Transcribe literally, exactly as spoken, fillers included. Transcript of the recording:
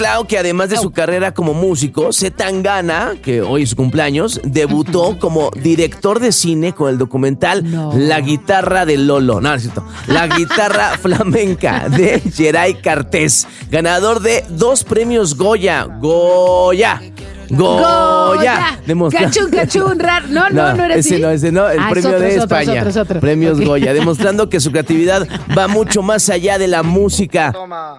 Claro que además de su carrera como músico, Zetangana, que hoy es su cumpleaños, debutó como director de cine con el documental No. La guitarra de Lolo. No, no es cierto. La guitarra flamenca de Geray Cartés, ganador de dos premios Goya. Goya. Goya. Demostra- Cachún, cachún, rar. No, no, no era ese así. no, ese no, el Ah, es premio otro, de es otro, es España. otro, es otro. Premios Ok. Goya, demostrando que su creatividad va mucho más allá de la música.